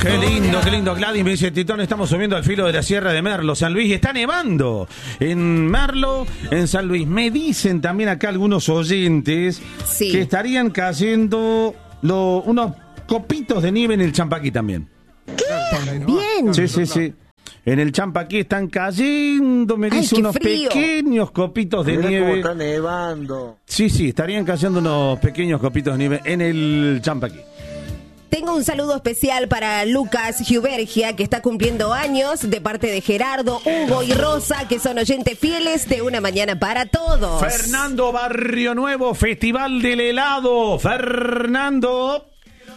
Qué lindo, Gladys me dice, Titón, estamos subiendo al filo de la Sierra de Merlo, San Luis, está nevando en Merlo, en San Luis. Me dicen también acá algunos oyentes que estarían cayendo unos copitos de nieve en el Champaquí también. ¿Qué? ¿También? Sí. En el Champaquí están cayendo, me dice, unos pequeños copitos de nieve. Cómo está nevando. Sí, estarían cayendo unos pequeños copitos de nieve en el Champaquí. Tengo un saludo especial para Lucas Giubergia, que está cumpliendo años, de parte de Gerardo, Hugo y Rosa, que son oyentes fieles de Una Mañana para Todos. Fernando Barrio Nuevo, Festival del Helado. Fernando.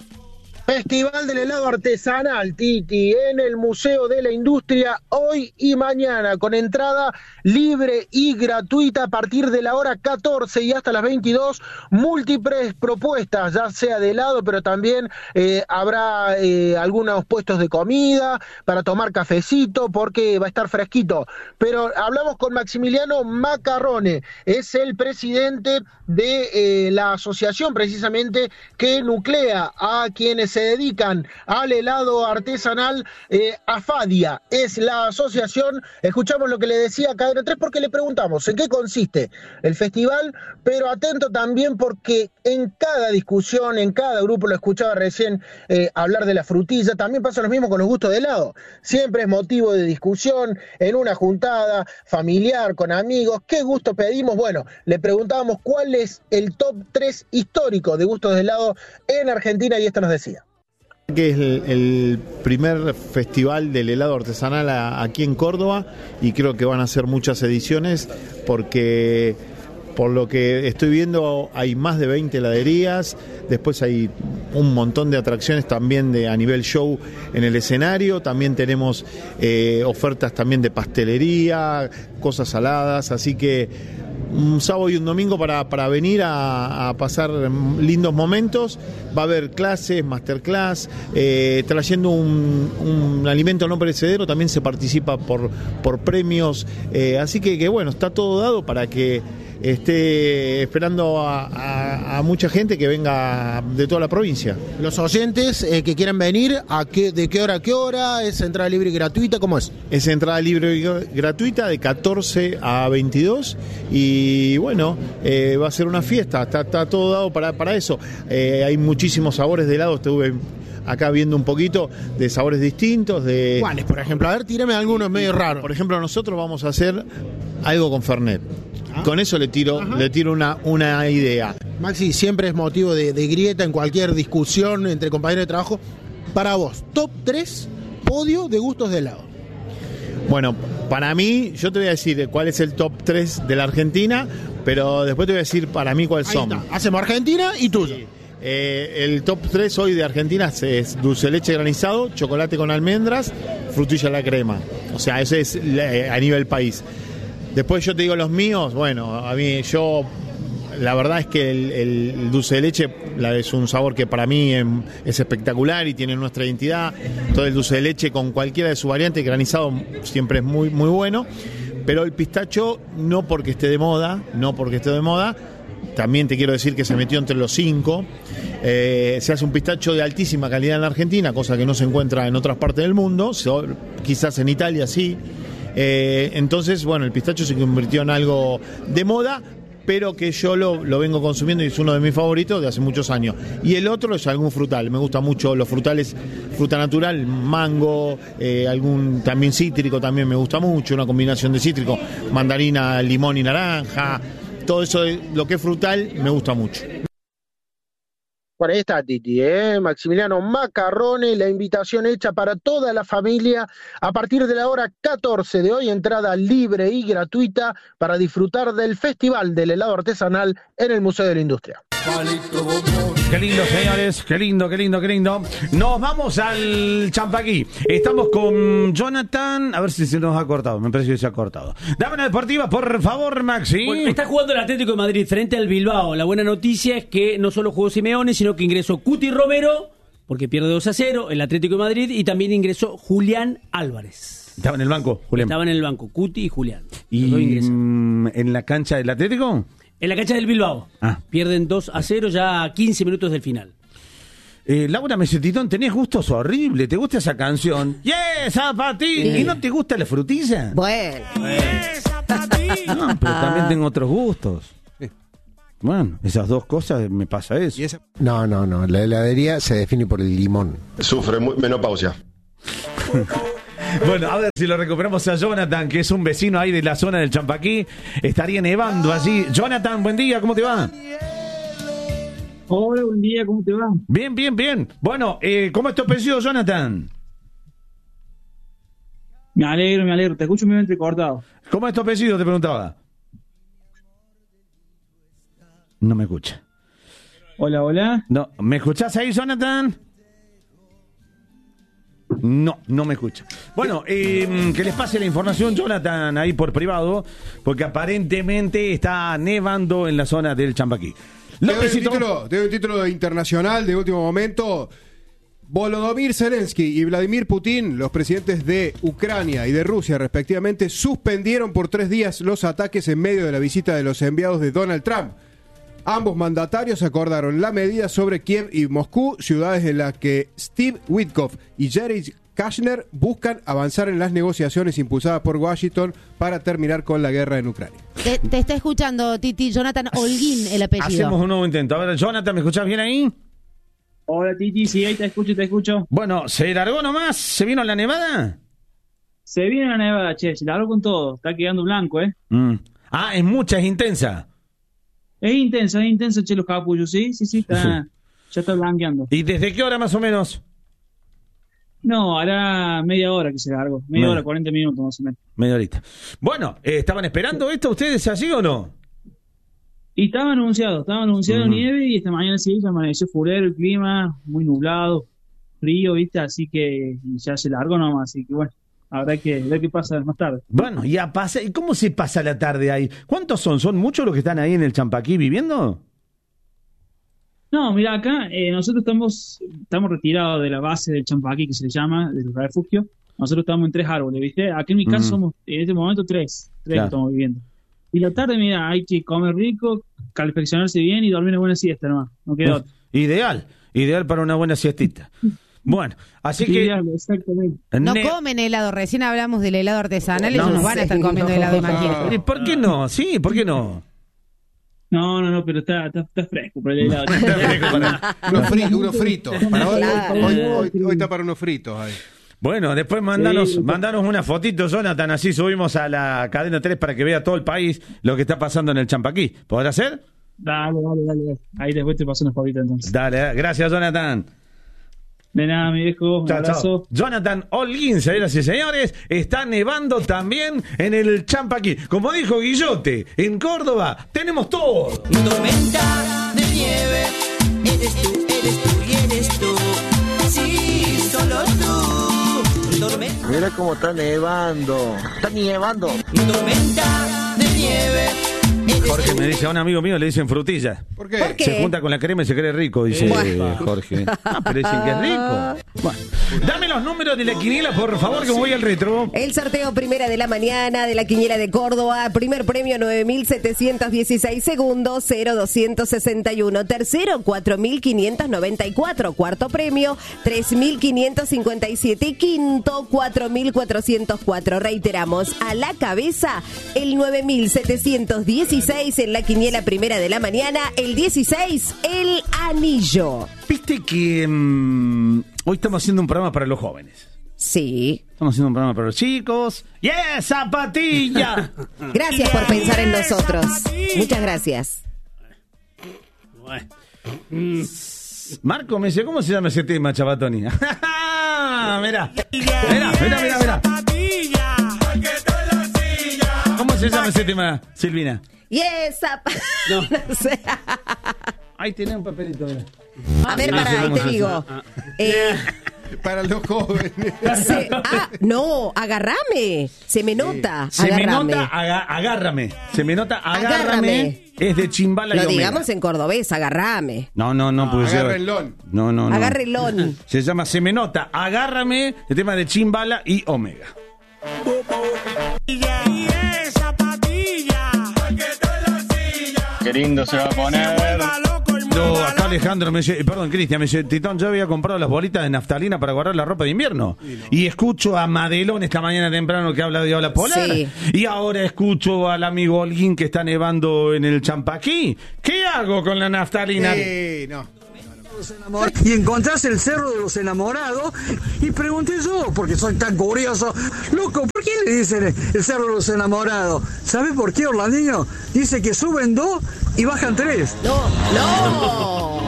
Festival del Helado Artesanal, Titi, en el Museo de la Industria, hoy y mañana, con entrada libre y gratuita a partir de la hora 14 y hasta las 22, múltiples propuestas, ya sea de helado, pero también habrá algunos puestos de comida para tomar cafecito, porque va a estar fresquito. Pero hablamos con Maximiliano Macarrone, es el presidente de la asociación precisamente que nuclea a quienes se dedican al helado artesanal. AFADIA es la asociación. Escuchamos lo que le decía Cadena 3 porque le preguntamos en qué consiste el festival, pero atento también porque en cada discusión, en cada grupo, lo escuchaba recién hablar de la frutilla, también pasa lo mismo con los gustos de helado. Siempre es motivo de discusión en una juntada familiar, con amigos. ¿Qué gusto pedimos? Bueno, le preguntábamos cuál es el top 3 histórico de gustos de helado en Argentina y esto nos decía. Que es el primer festival del helado artesanal aquí en Córdoba, y creo que van a ser muchas ediciones porque por lo que estoy viendo hay más de 20 heladerías, después hay un montón de atracciones también a nivel show en el escenario, también tenemos ofertas también de pastelería, cosas saladas, así que un sábado y un domingo para venir a pasar lindos momentos. Va a haber clases, masterclass, trayendo un alimento no perecedero, también se participa por premios, así que bueno, está todo dado para que esté esperando a mucha gente que venga de toda la provincia. Los oyentes que quieran venir, ¿de qué hora a qué hora? ¿Es entrada libre y gratuita? ¿Cómo es? Es entrada libre y gratuita de 14 a 22 y bueno, va a ser una fiesta, está todo dado para eso. Hay muchísimos sabores de helado, estuve acá viendo un poquito de sabores distintos. ¿Cuáles, por ejemplo? A ver, tírame algunos medio raros. Por ejemplo, nosotros vamos a hacer algo con Fernet. Con eso le tiro una idea. Maxi, siempre es motivo de grieta en cualquier discusión entre compañeros de trabajo. Para vos, top 3 podio de gustos de helado. Bueno, para mí, yo te voy a decir cuál es el top 3 de la Argentina, pero después te voy a decir para mí cuáles son. Está. Hacemos Argentina y tuyo. Sí. El top 3 hoy de Argentina es dulce de leche granizado, chocolate con almendras, frutilla a la crema. O sea, ese es a nivel país. Después yo te digo los míos. Bueno, a mí la verdad es que el dulce de leche es un sabor que para mí es espectacular y tiene nuestra identidad. Todo el dulce de leche con cualquiera de sus variantes, granizado siempre es muy, muy bueno. Pero el pistacho no porque esté de moda, también te quiero decir que se metió entre los 5. Se hace un pistacho de altísima calidad en la Argentina, cosa que no se encuentra en otras partes del mundo, quizás en Italia sí. Entonces, bueno, el pistacho se convirtió en algo de moda, pero que yo lo vengo consumiendo y es uno de mis favoritos de hace muchos años. Y el otro es algún frutal, me gustan mucho los frutales, fruta natural, mango, algún también cítrico, también me gusta mucho, una combinación de cítrico, mandarina, limón y naranja, todo eso, lo que es frutal, me gusta mucho. Bueno, ahí está Titi, Maximiliano Macarrone, la invitación hecha para toda la familia a partir de la hora 14 de hoy, entrada libre y gratuita para disfrutar del Festival del Helado Artesanal en el Museo de la Industria. Qué lindo, señores, qué lindo. Nos vamos al Champaquí. Estamos con Jonathan, a ver si se nos ha cortado, me parece que se ha cortado. Dame una deportiva, por favor, Maxi. Bueno, está jugando el Atlético de Madrid frente al Bilbao. La buena noticia es que no solo jugó Simeone, sino que ingresó Cuti Romero, porque pierde 2-0 el Atlético de Madrid, y también ingresó Julián Álvarez. ¿Estaba en el banco, Julián? Estaba en el banco, Cuti y Julián. ¿Y en la cancha del Atlético? En la cancha del Bilbao. Pierden 2-0 ya a 15 minutos del final. Laura Mesetitón, tenés gustos horribles. ¿Te gusta esa canción? ¡Yes, zapatilla! ¿Y no te gusta la frutilla? Bueno. No, pero también tengo otros gustos. Bueno, esas dos cosas me pasa eso. No. La heladería se define por el limón. Sufre menopausia. Bueno, a ver si lo recuperamos a Jonathan, que es un vecino ahí de la zona del Champaquí. Estaría nevando allí. Jonathan, buen día, ¿cómo te va? Hola, buen día, ¿cómo te va? Bien. Bueno, ¿cómo es tu apellido, Jonathan? Me alegro, te escucho muy entrecortado. ¿Cómo es tu apellido? Te preguntaba. No me escucha. Hola. No, ¿me escuchás ahí, Jonathan? No me escucha. Bueno, que les pase la información, Jonathan, ahí por privado, porque aparentemente está nevando en la zona del Champaquí. Te doy un título internacional de último momento. Volodymyr Zelensky y Vladimir Putin, los presidentes de Ucrania y de Rusia respectivamente, suspendieron por 3 días los ataques en medio de la visita de los enviados de Donald Trump. Ambos mandatarios acordaron la medida sobre Kiev y Moscú, ciudades en las que Steve Witkoff y Jared Kushner buscan avanzar en las negociaciones impulsadas por Washington para terminar con la guerra en Ucrania. Te está escuchando, Titi. Jonathan Holguín, el apellido. Hacemos un nuevo intento. A ver, Jonathan, ¿me escuchás bien ahí? Hola, Titi, sí, ahí te escucho. Bueno, ¿se largó nomás? ¿Se vino la nevada? Se viene la nevada, che, se largó con todo. Está quedando blanco, Ah, es mucha, es intensa. Es intensa, che, los capullos, sí, ya está blanqueando. ¿Y desde qué hora más o menos? No, hará media hora que se largó. Media hora, 40 minutos más o menos. Media horita. Bueno, ¿estaban esperando esto ustedes así o no? Y estaba anunciado nieve y esta mañana sí, ya amaneció fulero el clima, muy nublado, frío, ¿viste? Así que ya se largó nomás, así que bueno, habrá que ver qué pasa más tarde. Bueno, ¿y cómo se pasa la tarde ahí? ¿Cuántos son? ¿Son muchos los que están ahí en el Champaquí viviendo? No, mira, acá nosotros estamos retirados de la base del Champaquí, que se le llama, del refugio. Nosotros estamos en 3 árboles, ¿viste? Aquí en mi casa somos, en este momento, 3 claro. Que estamos viviendo. Y la tarde, mira, hay que comer rico, calefaccionarse bien y dormir una buena siesta nomás. No queda otra. Ideal para una buena siestita. Bueno, así que... Ideal, exactamente. No comen helado, recién hablamos del helado artesanal, ellos no van a estar comiendo helado, imagínate. ¿Por qué no? Sí, ¿por qué no? No, pero está fresco para el helado. Unos fritos. Hoy está para unos fritos ahí. Bueno, después mandanos una fotito, Jonathan, así subimos a la cadena 3 para que vea todo el país lo que está pasando en el Champaquí. ¿Podrá ser? Dale. Ahí después te paso una fotito entonces. Dale, gracias, Jonathan. De nada, mi viejo, un abrazo. Chao. Jonathan Holguín, señoras y señores, está nevando también en el Champaquí. Como dijo Guillote, en Córdoba tenemos todo. Tormenta de nieve, eres tú. Sí, solo tú. Tormenta. Mira cómo está nevando. Tormenta de nieve. Jorge me dice, a un amigo mío le dicen frutilla. ¿Por qué? Se junta con la crema y se cree rico, dice Jorge. Pero dicen que es rico. Bueno, dame los números de la quiniela, por favor, que me voy al retro. El sorteo primera de la mañana de la quiniela de Córdoba. Primer premio, 9.716. Segundo, 0.261. Tercero, 4.594. Cuarto premio, 3.557. Quinto, 4.404. Reiteramos, a la cabeza, el 9.716 en la quiniela primera de la mañana. El 16, el anillo. Viste que hoy estamos haciendo un programa para los jóvenes. Sí. Estamos haciendo un programa para los chicos. ¡Yes, zapatilla! Gracias por pensar en nosotros. Muchas gracias. Marco me dice, ¿cómo se llama ese tema, Chavatoni? Mirá. ¿Cómo se llama ese tema, Silvina? No sé. Ahí tiene un papelito. A ver, ahí te digo. Para los jóvenes. No, agárrame. Se me nota. Agárrame. Se me nota, agárrame. Es de Chimbala y Omega. Lo digamos en cordobés, agárrame. No, puede ser. Agárrenlón. No. Agárrenlón. Se llama Se me nota, agárrame, el tema de Chimbala y Omega. Qué lindo se va a poner. Pero acá Alejandro me dice, perdón, Cristian, me dice, Titón, yo había comprado las bolitas de naftalina para guardar la ropa de invierno. Y escucho a Madelón esta mañana temprano que habla de ola polar. Sí. Y ahora escucho al amigo Holguín que está nevando en el Champaquí. ¿Qué hago con la naftalina? No. Y encontrás el Cerro de los Enamorados y pregunté yo, porque soy tan curioso, loco, ¿por qué le dicen el Cerro de los Enamorados? ¿Sabes por qué, Orlandino? Dice que suben 2 y bajan 3. ¡No!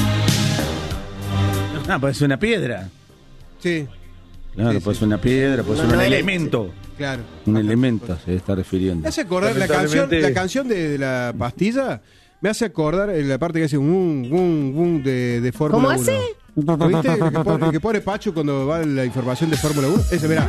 Ah, pues es una piedra. Sí. Claro, pues una piedra, pues un elemento. Claro. Un elemento se está refiriendo. Me hace acordar la canción de la pastilla. Me hace acordar la parte que hace de Fórmula 1. ¿Cómo hace? ¿Viste? El que pone Pacho cuando va la información de Fórmula 1. Ese, mirá.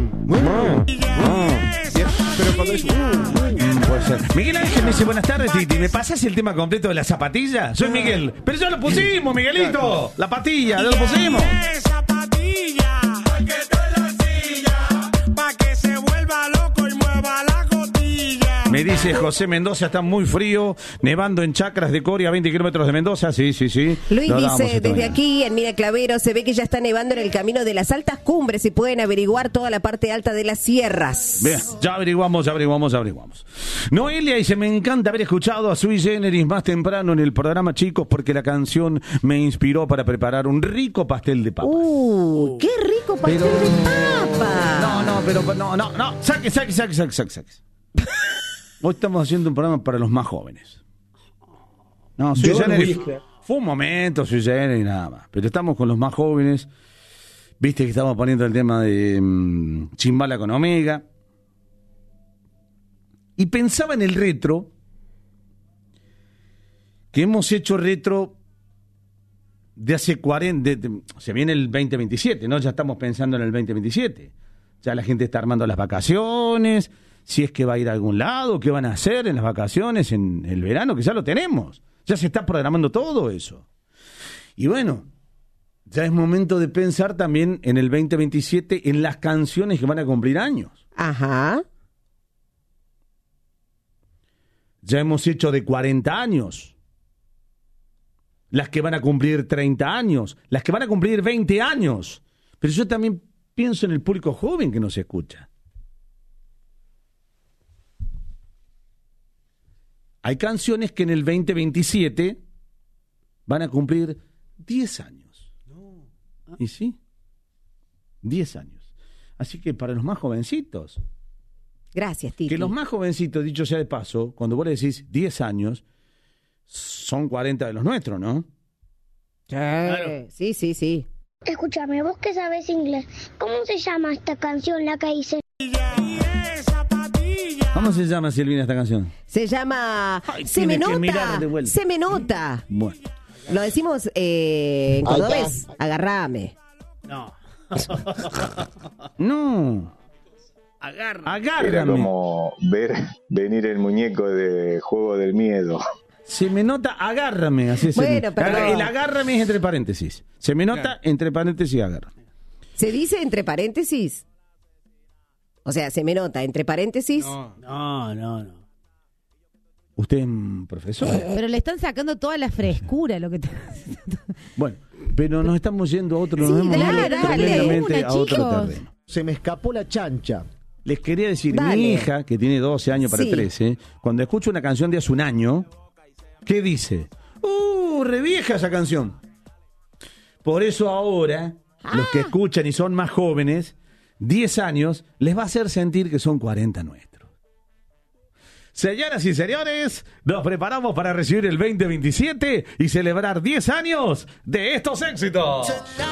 Pero cuando es... puede ser. Miguel Ángel me dice, buenas tardes, Titi. ¿Me pasas el tema completo de la zapatilla? Soy Miguel. Pero ya lo pusimos, Miguelito. La patilla, ya lo pusimos. Zapatilla, pa' que te la silla, pa' que se vuelva loco y mueva la costilla. Me dice José Mendoza, está muy frío, nevando en Chacras de Coria, 20 kilómetros de Mendoza. Sí. Luis Lo damos dice, esta desde mañana. aquí en Mina Clavero se ve que ya está nevando en el camino de las altas cumbres y pueden averiguar toda la parte alta de las sierras. Bien, ya averiguamos. Noelia dice, me encanta haber escuchado a Sui Generis más temprano en el programa, chicos, porque la canción me inspiró para preparar un rico pastel de papas. ¡Qué rico pastel de papa! No. Saque. Hoy estamos haciendo un programa para los más jóvenes. No, Sui Generis fue un momento, Sui Generis, nada más. Pero estamos con los más jóvenes. Viste que estamos poniendo el tema de Chimbala con Omega. Y pensaba en el retro, que hemos hecho retro de hace 40... se viene el 2027, ¿no? Ya estamos pensando en el 2027. Ya la gente está armando las vacaciones, si es que va a ir a algún lado, qué van a hacer en las vacaciones, en el verano, que ya lo tenemos. Ya se está programando todo eso. Y bueno, ya es momento de pensar también en el 2027, en las canciones que van a cumplir años. Ajá. Ya hemos hecho de 40 años. Las que van a cumplir 30 años. Las que van a cumplir 20 años. Pero yo también pienso en el público joven que nos escucha. Hay canciones que en el 2027 van a cumplir 10 años. ¿Y sí? 10 años. Así que para los más jovencitos... Gracias, Titi. Que los más jovencitos, dicho sea de paso, cuando vos le decís 10 años, son 40 de los nuestros, ¿no? Claro. Sí. Escúchame, vos que sabés inglés, ¿cómo se llama esta canción, la que dice? ¿Cómo se llama, Silvina, esta canción? Se llama Se tiene me que mirar nota. de vuelta. Se me nota. Bueno. Lo decimos en cordobés. Agarrame. No. Agárrame. Era como venir el muñeco de Juego del Miedo. Se me nota, agárrame. Así es. Bueno, pero... El agárrame es entre paréntesis. Se me nota, entre paréntesis, agárrame. ¿Se dice entre paréntesis? O sea, se me nota entre paréntesis. No. Usted es un profesor. Pero le están sacando toda la frescura lo que te... Bueno, pero nos estamos yendo a otro, Sí, nos hemos dale, ido dale, tremendamente una, a otro chicos. terreno. Se me escapó la chancha. Les quería decir, Dale. mi hija, que tiene 12 años para Sí. 13, cuando escucha una canción de hace un año, ¿qué dice? Revieja esa canción. Por eso ahora, los que escuchan y son más jóvenes, 10 años, les va a hacer sentir que son 40 nuestros. Señoras y señores, nos preparamos para recibir el 2027 y celebrar 10 años de estos éxitos.